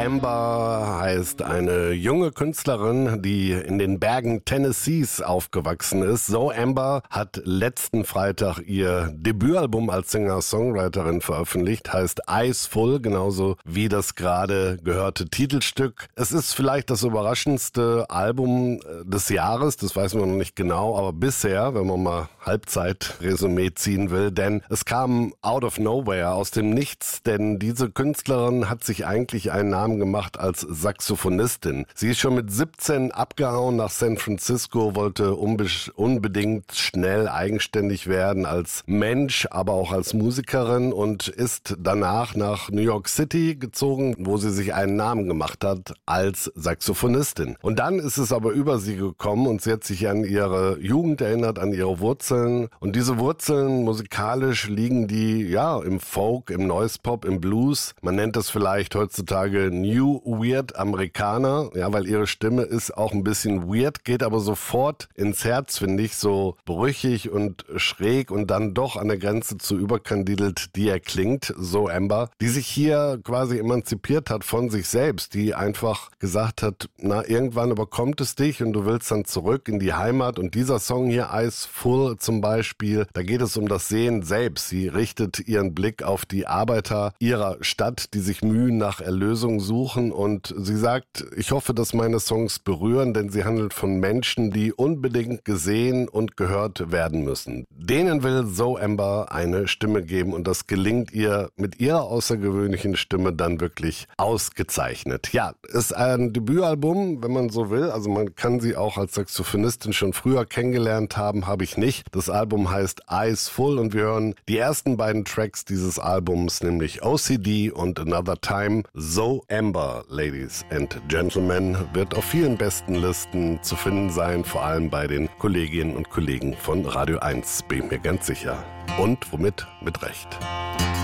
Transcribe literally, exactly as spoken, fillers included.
Amber heißt eine junge Künstlerin, die in den Bergen Tennessees aufgewachsen ist. Zoe Amber hat letzten Freitag ihr Debütalbum als Singer-Songwriterin veröffentlicht, heißt Eyes Full, genauso wie das gerade gehörte Titelstück. Es ist vielleicht das überraschendste Album des Jahres, das weiß man noch nicht genau, aber bisher, wenn man mal Halbzeit-Resümee ziehen will, denn es kam out of nowhere, aus dem Nichts, denn diese Künstlerin hat sich eigentlich einen Namen gemacht als Saxophonistin. Sie ist schon mit siebzehn abgehauen nach San Francisco, wollte unbe- unbedingt schnell eigenständig werden als Mensch, aber auch als Musikerin und ist danach nach New York City gezogen, wo sie sich einen Namen gemacht hat als Saxophonistin. Und dann ist es aber über sie gekommen und sie hat sich an ihre Jugend erinnert, an ihre Wurzeln. Und diese Wurzeln musikalisch liegen die ja im Folk, im Noise Pop, im Blues. Man nennt das vielleicht heutzutage New Weird Amerikaner, ja, weil ihre Stimme ist auch ein bisschen weird, geht aber sofort ins Herz, finde ich, so brüchig und schräg und dann doch an der Grenze zu überkandidelt, die er klingt, so Amber, die sich hier quasi emanzipiert hat von sich selbst, die einfach gesagt hat, na, irgendwann überkommt es dich und du willst dann zurück in die Heimat und dieser Song hier, Eyes Full zum Beispiel, da geht es um das Sehen selbst. Sie richtet ihren Blick auf die Arbeiter ihrer Stadt, die sich Mühen nach Erlösung suchen und sie sagt, ich hoffe, dass meine Songs berühren, denn sie handelt von Menschen, die unbedingt gesehen und gehört werden müssen. Denen will Zoe Amber eine Stimme geben und das gelingt ihr mit ihrer außergewöhnlichen Stimme dann wirklich ausgezeichnet. Ja, ist ein Debütalbum, wenn man so will, also man kann sie auch als Saxophonistin schon früher kennengelernt haben, habe ich nicht. Das Album heißt Eyes Full und wir hören die ersten beiden Tracks dieses Albums, nämlich O C D und Another Time. Zoe Amber, Ladies and Gentlemen, wird auf vielen besten Listen zu finden sein, vor allem bei den Kolleginnen und Kollegen von Radio eins, bin ich mir ganz sicher. Und womit? Mit Recht.